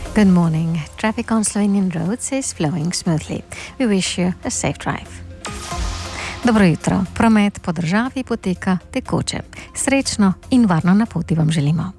Good morning. Traffic on Slovenian roads is flowing smoothly. We wish you a safe drive. Dobro jutro. Promet po državi poteka tekoče. Srečno in varno na poti vam želimo.